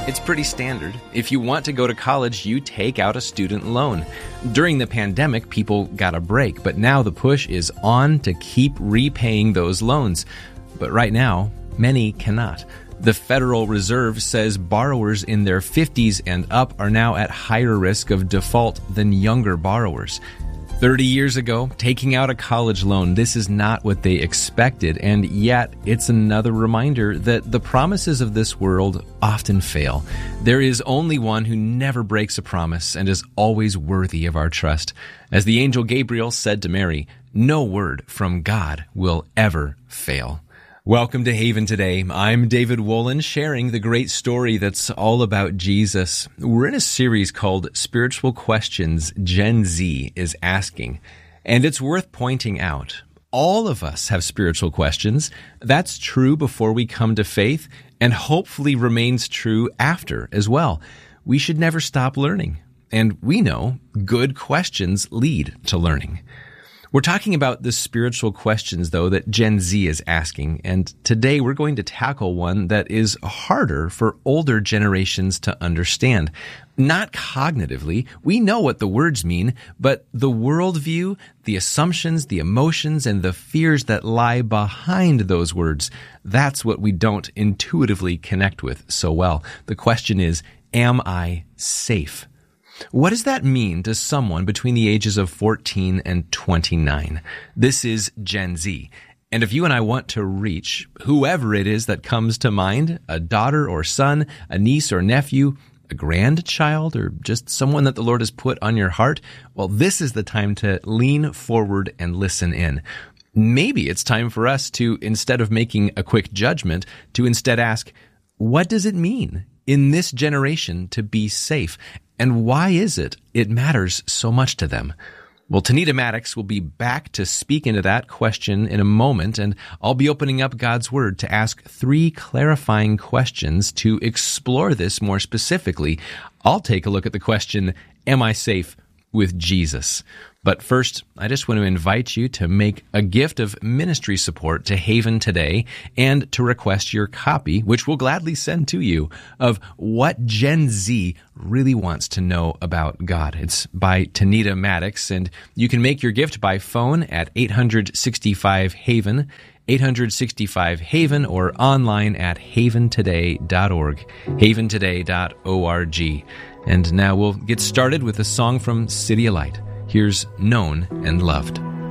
It's pretty standard. If you want to go to college, you take out a student loan. During the pandemic, people got a break, but now the push is on to keep repaying those loans. But right now, many cannot. The Federal Reserve says borrowers in their 50s and up are now at higher risk of default than younger borrowers. 30 years ago, taking out a college loan, this is not what they expected, and yet it's another reminder that the promises of this world often fail. There is only one who never breaks a promise and is always worthy of our trust. As the angel Gabriel said to Mary, no word from God will ever fail. Welcome to Haven Today. I'm David Wolin, sharing the great story that's all about Jesus. We're in a series called Spiritual Questions Gen Z is Asking. And it's worth pointing out, all of us have spiritual questions. That's true before we come to faith, and hopefully remains true after as well. We should never stop learning. And we know good questions lead to learning. We're talking about the spiritual questions, though, that Gen Z is asking, and today we're going to tackle one that is harder for older generations to understand. Not cognitively, we know what the words mean, but the worldview, the assumptions, the emotions, and the fears that lie behind those words, that's what we don't intuitively connect with so well. The question is, am I safe? What does that mean to someone between the ages of 14 and 29? This is Gen Z. And if you and I want to reach whoever it is that comes to mind, a daughter or son, a niece or nephew, a grandchild, or just someone that the Lord has put on your heart, well, this is the time to lean forward and listen in. Maybe it's time for us to, instead of making a quick judgment, to instead ask, what does it mean in this generation to be safe? And why is it matters so much to them? Well, Tanita Maddox will be back to speak into that question in a moment, and I'll be opening up God's Word to ask 3 clarifying questions to explore this more specifically. I'll take a look at the question, am I safe with Jesus? But first, I just want to invite you to make a gift of ministry support to Haven Today and to request your copy, which we'll gladly send to you, of What Gen Z Really Wants to Know About God. It's by Tanita Maddox, and you can make your gift by phone at 865-HAVEN, 865-HAVEN, or online at haventoday.org, haventoday.org. And now we'll get started with a song from City of Light. Here's Known and Loved.